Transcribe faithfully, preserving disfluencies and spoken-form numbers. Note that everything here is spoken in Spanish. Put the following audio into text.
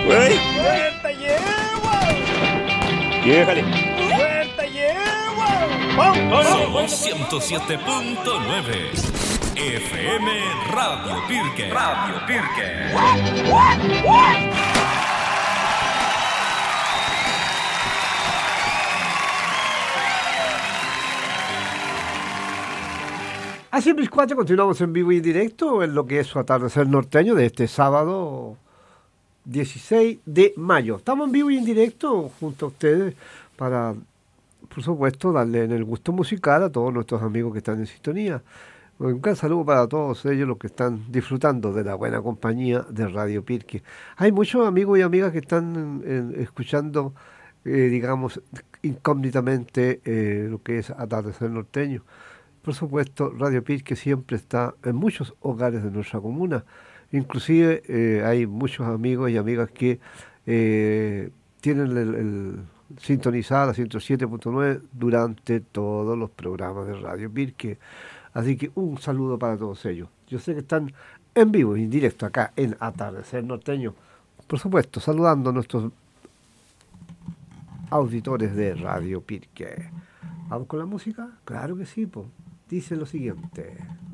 ¡Ey! ¡Suelta yegua! ¡Déjale! ¡Suelta yegua! ¡Vamos! Somos ciento siete punto nueve F M Radio Pirque. Radio Pirque. Así mis cuatro, continuamos en vivo y en directo en lo que es su atardecer norteño de este sábado dieciséis de mayo. Estamos en vivo y en directo junto a ustedes para, por supuesto, darle en el gusto musical a todos nuestros amigos que están en sintonía. Un gran saludo para todos ellos los que están disfrutando de la buena compañía de Radio Pirque. Hay muchos amigos y amigas que están eh, escuchando, eh, digamos, incógnitamente eh, lo que es atardecer norteño. Por supuesto, Radio Pirque siempre está en muchos hogares de nuestra comuna. Inclusive eh, hay muchos amigos y amigas que eh, tienen el, el sintonizada ciento siete punto nueve durante todos los programas de Radio Pirque. Así que un saludo para todos ellos. Yo sé que están en vivo y en directo acá en Atardecer Norteño. Por supuesto, saludando a nuestros auditores de Radio Pirque. ¿Vamos con la música? Claro que sí, po. Dice lo siguiente.